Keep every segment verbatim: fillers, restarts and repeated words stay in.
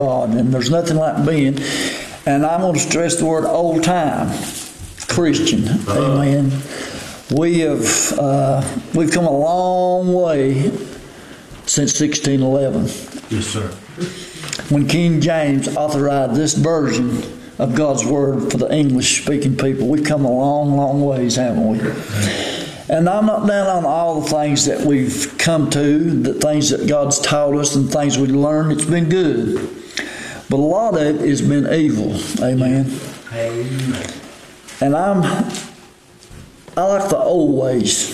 God, and there's nothing like being, and I'm going to stress the word old time Christian. Uh-huh. Amen. We have uh, we've come a long way since sixteen eleven. Yes, sir. When King James authorized this version of God's Word for the English-speaking people, we've come a long, long ways, haven't we? And I'm not down on all the things that we've come to, the things that God's taught us and things we've learned. It's been good. But a lot of it has been evil. Amen. Amen. And I'm, I like the old ways.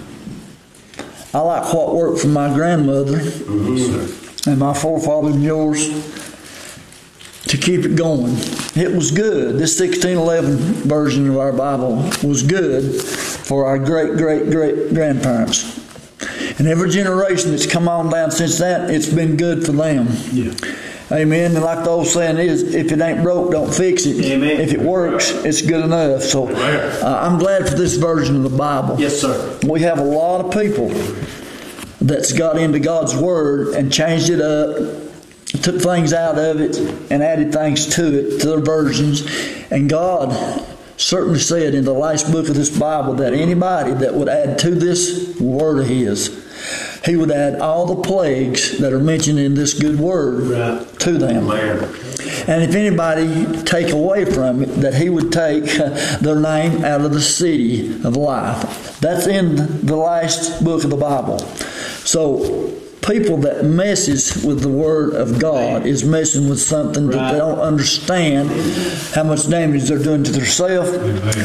I like what worked for my grandmother mm-hmm. and my forefathers and yours to keep it going. It was good. This sixteen eleven version of our Bible was good for our great, great, great grandparents. And every generation that's come on down since that, it's been good for them. Yeah. Amen. And like the old saying is, if it ain't broke, don't fix it. Amen. If it works, it's good enough. So uh, I'm glad for this version of the Bible. Yes, sir. We have a lot of people that's got into God's Word and changed it up, took things out of it and added things to it, to their versions. And God certainly said in the last book of this Bible that anybody that would add to this Word of His, He would add all the plagues that are mentioned in this good Word right. to them. Man. And if anybody take away from it, that He would take their name out of the city of life. That's in the last book of the Bible. So people that messes with the Word of God is messing with something right. that they don't understand how much damage they're doing to themselves